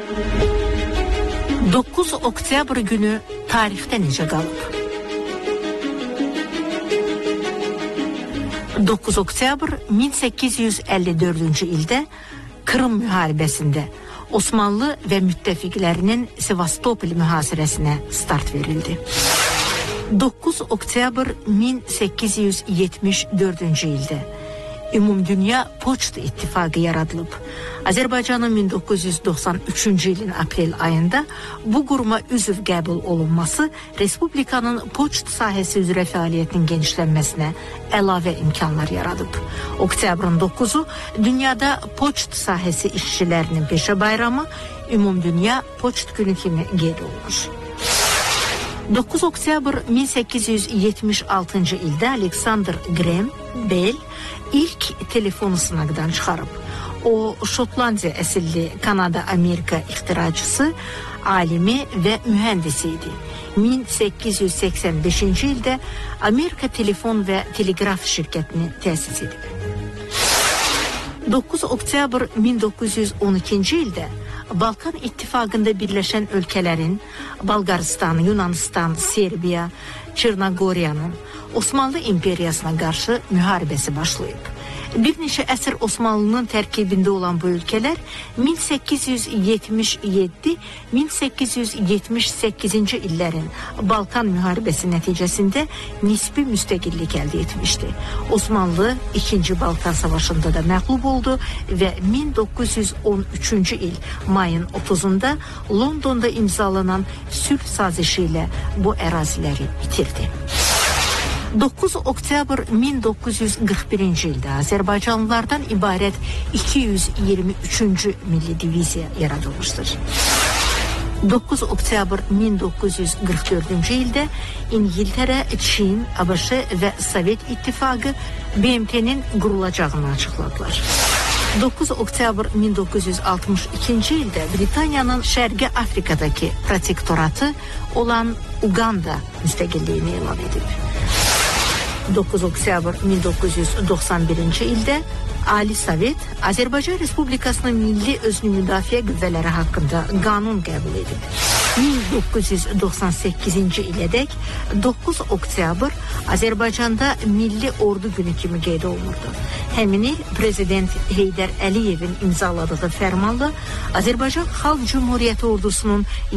9 oktyabr günü tarixdə necə qalıb? 9 oktyabr 1854-cü ildə Krım müharibəsində Osmanlı və müttəfiqlərinin Sevastopol mühasirəsinə start verildi. 9 oktyabr 1874-cü ildə Ümumdünya Poçt İttifaqı yaradılıb. Azərbaycanın 1993-cü ilin aprel ayında bu quruma üzv qəbul olunması Respublikanın poçt sahəsi üzrə fəaliyyətinin genişlənməsinə əlavə imkanlar yaradıb. Oktyabrın 9-u dünyada poçt sahəsi işçilərinin peşə bayramı, Ümumdünya Poçt günü kimi qeyd olunur. 9 oktyabr 1876-cı ildə Alexander Graham Bell ilk telefonu sınaqdan çıxarıb. O, Şotlandiya əsilli Kanada-Amerika ixtiracısı, alimi və mühəndisi idi. 1885-ci ildə Amerika Telefon və Telegraf şirkətini təsis edib. 9 oktyabr 1912-ci ildə Balkan İttifaqında birləşən ölkələrin Balqaristan, Yunanistan, Serbiya, Çernogoriyanın Osmanlı İmperiyasına qarşı müharibəsi başlayıb. Bir neçə əsr Osmanlının tərkibində olan bu ölkələr 1877-1878-ci illərin Balkan müharibəsi nəticəsində nisbi müstəqillik əldə etmişdi. Osmanlı 2-ci Balkan Savaşında da məğlub oldu və 1913-cü il mayın 30-da Londonda imzalanan sülh sazişi ilə bu əraziləri itirdi. 9 oktyabr 1941-ci ildə Azərbaycanlılardan ibarət 223-cü Milli Diviziya yaradılmışdır. 9 oktyabr 1944-cü ildə İngiltərə, Çin, ABŞ və Sovet İttifaqı BMT-nin qurulacağını açıqladılar. 9 oktyabr 1962-ci ildə Britaniyanın Şərqi Afrikadakı protektoratı olan Uganda müstəqilliyini elan edib. 9 oktyabr 1991-ci ildə Ali Sovet Azərbaycan Respublikasının milli özünü müdafiə qüvvələri haqqında qanun qəbul edib. 1998-ci ilədək 9 oktyabr Azərbaycanda milli ordu günü kimi qeyd olunurdu. Həmin il Prezident Heydər Əliyevin imzaladığı fərmanla Azərbaycan Xalq Cümhuriyyəti ordusunun